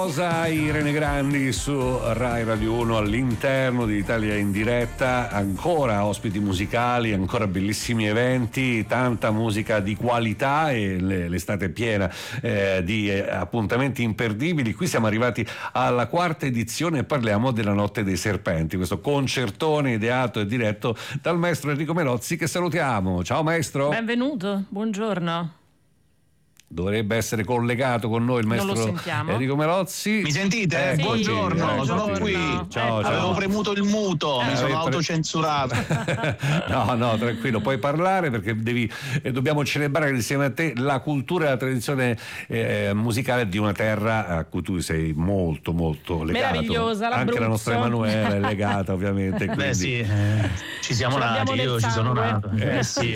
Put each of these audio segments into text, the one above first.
Rosa, Irene Grandi su Rai Radio 1 all'interno di Italia in diretta, ancora ospiti musicali, ancora bellissimi eventi, tanta musica di qualità e l'estate è piena di appuntamenti imperdibili. Qui siamo arrivati alla quarta edizione e parliamo della Notte dei Serpenti, questo concertone ideato e diretto dal maestro Enrico Melozzi, che salutiamo. Ciao maestro. Benvenuto, buongiorno. Dovrebbe essere collegato con noi il maestro Enrico Melozzi. Mi sentite? Sì, buongiorno, sono qui. Ciao. Avevo premuto il muto, mi sono autocensurato. No, tranquillo, puoi parlare perché dobbiamo celebrare insieme a te la cultura e la tradizione musicale di una terra a cui tu sei molto molto legato. Meravigliosa, l'Abruzzo. Anche la nostra Emanuela è legata, ovviamente. Quindi... Beh sì, ci siamo nati, io ci sono nato. Sì.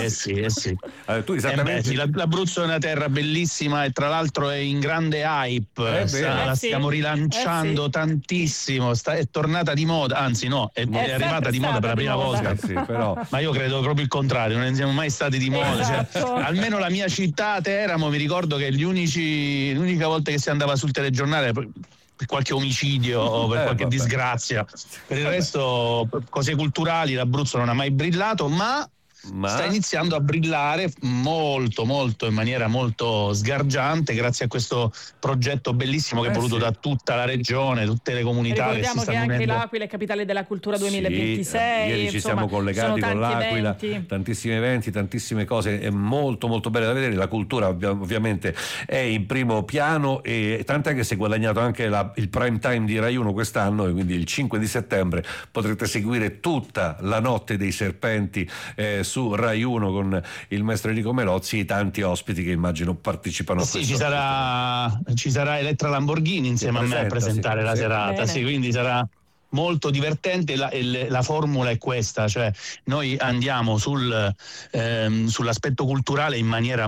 Tu esattamente... sì, l'Abruzzo è una terra bellissima e tra l'altro è in grande hype, la stiamo rilanciando tantissimo, è tornata di moda, anzi no, è arrivata di moda per la prima volta. Sì, però... Ma io credo proprio il contrario, non siamo mai stati di moda. Esatto. Cioè, almeno la mia città, Teramo, mi ricordo che l'unica volta che si andava sul telegiornale per qualche omicidio o per qualche disgrazia, per il resto cose culturali l'Abruzzo non ha mai brillato, ma sta iniziando a brillare molto in maniera molto sgargiante grazie a questo progetto bellissimo che è voluto da tutta la regione, tutte le comunità. Ricordiamo che anche l'Aquila è capitale della cultura 2026. Ieri ci siamo collegati con l'Aquila, tantissimi eventi, tantissime cose, è molto belle da vedere. La cultura ovviamente è in primo piano e tant'è che si è guadagnato anche il prime time di Rai 1 quest'anno, e quindi il 5 di settembre potrete seguire tutta la Notte dei Serpenti su Rai 1 con il maestro Enrico Melozzi e tanti ospiti che immagino partecipano a questo. Ci sarà Elettra Lamborghini insieme a me a presentare la serata. Sì, quindi sarà molto divertente. La formula è questa, cioè noi andiamo sull'aspetto culturale in maniera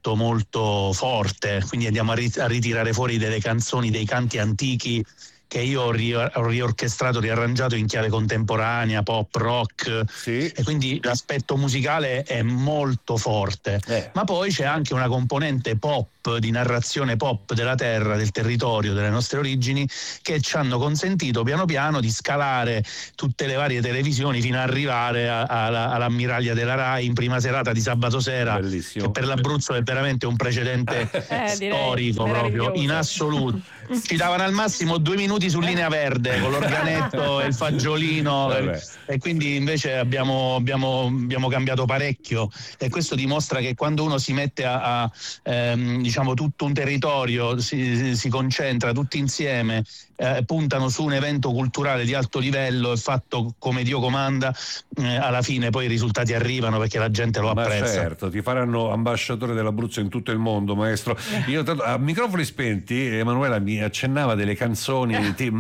molto forte, quindi andiamo a ritirare fuori delle canzoni, dei canti antichi che io ho riorchestrato, riarrangiato in chiave contemporanea, pop, rock, e quindi l'aspetto musicale è molto forte. Ma poi c'è anche una componente pop, di narrazione pop della terra, del territorio, delle nostre origini, che ci hanno consentito piano piano di scalare tutte le varie televisioni fino ad arrivare all'ammiraglia della Rai in prima serata di sabato sera. Bellissimo. Che per l'Abruzzo è veramente un precedente storico proprio in assoluto. Ci davano al massimo 2 minuti su linea verde con l'organetto e il fagiolino, e quindi invece abbiamo cambiato parecchio, e questo dimostra che quando uno si mette a diciamo tutto un territorio, si concentra tutti insieme, puntano su un evento culturale di alto livello e fatto come Dio comanda, alla fine poi i risultati arrivano perché la gente lo apprezza. Certo, ti faranno ambasciatore dell'Abruzzo in tutto il mondo, maestro. Io a microfoni spenti, Emanuela mi accennava delle canzoni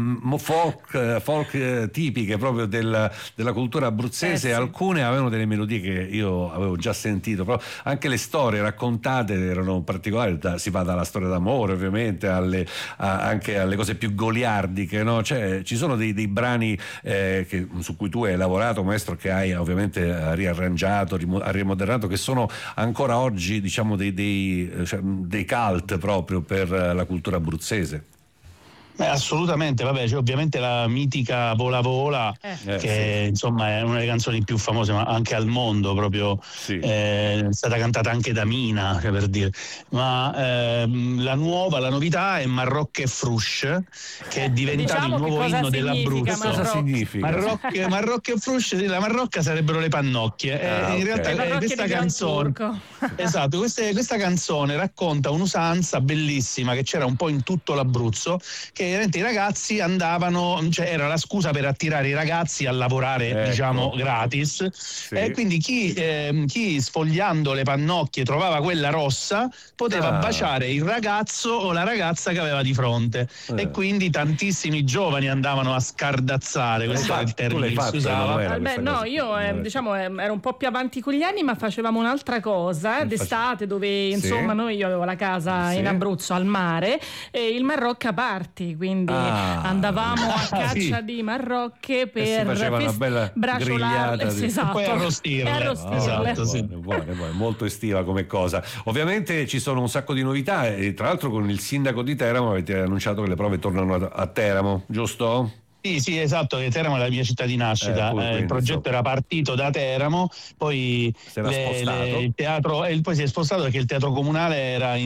folk tipiche proprio della cultura abruzzese. Alcune avevano delle melodie che io avevo già sentito, però anche le storie raccontate erano particolari. Si va dalla storia d'amore ovviamente anche alle cose più goliardiche, no? Cioè, ci sono dei brani su cui tu hai lavorato, maestro, che hai ovviamente riarrangiato, rimodernato, che sono ancora oggi, diciamo, dei cult proprio per la cultura abruzzese. Assolutamente, c'è ovviamente la mitica Vola Vola, che insomma è una delle canzoni più famose ma anche al mondo, proprio è stata cantata anche da Mina, per dire. Ma la novità è Marrocca e Frush, che è diventato il nuovo inno dell'Abruzzo. Cosa significa? Marrocca e Frush, la Marrocca sarebbero le pannocchie. In realtà questa canzone, esatto, questa canzone racconta un'usanza bellissima che c'era un po' in tutto l'Abruzzo, che i ragazzi andavano, cioè era la scusa per attirare i ragazzi a lavorare, diciamo, gratis, e quindi chi sfogliando le pannocchie trovava quella rossa poteva baciare il ragazzo o la ragazza che aveva di fronte, e quindi tantissimi giovani andavano a scardazzare, questo è il termine che si usava. No, io diciamo ero un po' più avanti con gli anni, ma facevamo un'altra cosa d'estate, dove insomma io avevo la casa in Abruzzo al mare, e il Marrocca Party, marocchi, quindi andavamo a caccia di marrocche per si faceva una bella grigliata esatto, poi arrostirle. Esatto, sì. Buone, molto estiva come cosa. Ovviamente ci sono un sacco di novità e tra l'altro con il sindaco di Teramo avete annunciato che le prove tornano a Teramo, giusto? Sì, esatto, Teramo è la mia città di nascita. Il progetto era partito da Teramo, poi il teatro poi si è spostato perché il teatro comunale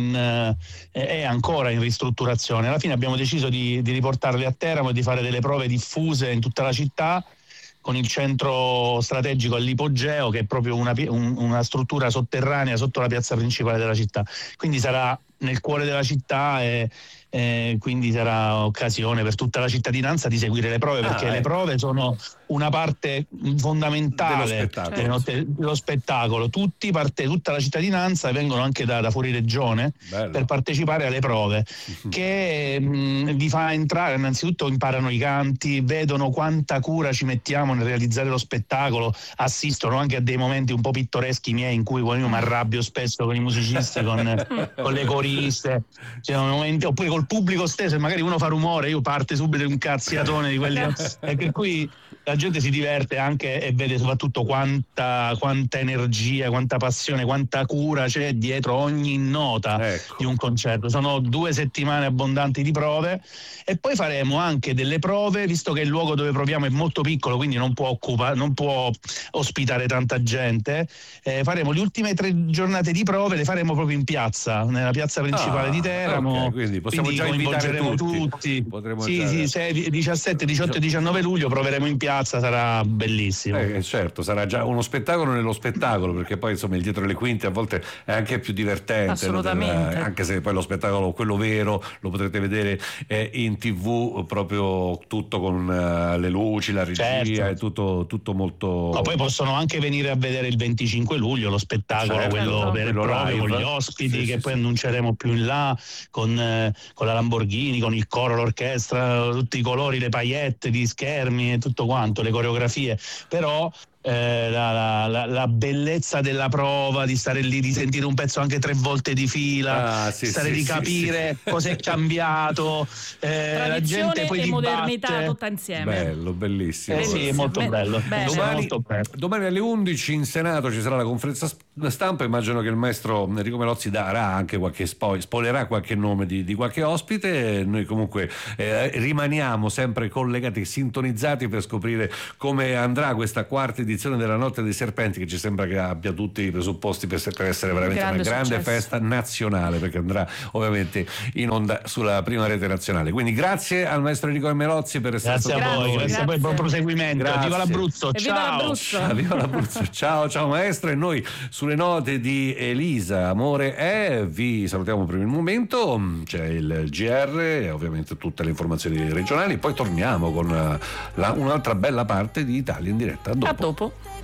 è ancora in ristrutturazione. Alla fine abbiamo deciso di riportarli a Teramo e di fare delle prove diffuse in tutta la città, con il centro strategico all'ipogeo, che è proprio una struttura sotterranea sotto la piazza principale della città. Quindi sarà nel cuore della città e quindi sarà occasione per tutta la cittadinanza di seguire le prove, perché le prove sono una parte fondamentale dello spettacolo. Tutta la cittadinanza vengono anche da fuori regione per partecipare alle prove, che vi fa entrare, innanzitutto imparano i canti, vedono quanta cura ci mettiamo nel realizzare lo spettacolo, assistono anche a dei momenti un po' pittoreschi miei in cui io mi arrabbio spesso con i musicisti, con le coriste, momenti, oppure col pubblico stesso, e magari uno fa rumore, io parte subito un cazziatone di quelli, e per cui la gente si diverte anche e vede soprattutto quanta energia, quanta passione, quanta cura c'è dietro ogni nota di un concerto. Sono 2 settimane abbondanti di prove, e poi faremo anche delle prove, visto che il luogo dove proviamo è molto piccolo, quindi non può ospitare tanta gente. Faremo le ultime 3 giornate di prove, le faremo proprio in piazza, nella piazza principale di Teramo. Quindi possiamo già invitare tutti. 17, 18 e 19 luglio proveremo in piazza, sarà bellissimo. Certo, sarà già uno spettacolo nello spettacolo, perché poi insomma il dietro le quinte a volte è anche più divertente. Assolutamente. Anche se poi lo spettacolo, quello vero, lo potrete vedere in TV, proprio tutto con le luci, la regia, è tutto molto. No, poi possono anche venire a vedere il 25 luglio lo spettacolo, quello per prove, con gli ospiti, che poi annunceremo più in là, con la Lamborghini, con il coro, l'orchestra, tutti i colori, le paillette di schermi e tutto quanto, le coreografie. Però la bellezza della prova, di stare lì, di sentire un pezzo anche 3 volte di fila, capire cosa è cambiato, la gente poi e modernità dibatte. tutta insieme. Bello, bellissimo. Sì, è molto bello. Domani alle 11 in Senato ci sarà la conferenza stampa. Immagino che il maestro Enrico Melozzi darà anche qualche spoilerà qualche nome di qualche ospite. Noi comunque rimaniamo sempre collegati, sintonizzati per scoprire come andrà questa quarta edizione della Notte dei Serpenti, che ci sembra che abbia tutti i presupposti per essere veramente una grande festa nazionale, perché andrà ovviamente in onda sulla prima rete nazionale. Quindi grazie al maestro Enrico Melozzi per essere stato con noi. Grazie a voi, buon proseguimento. Grazie. Viva l'Abruzzo, ciao. Viva l'Abruzzo. Ciao maestro, e noi sulle note di Elisa Amore vi salutiamo per il momento. C'è il GR e ovviamente tutte le informazioni regionali, poi torniamo con un'altra bella parte di Italia in diretta. A dopo.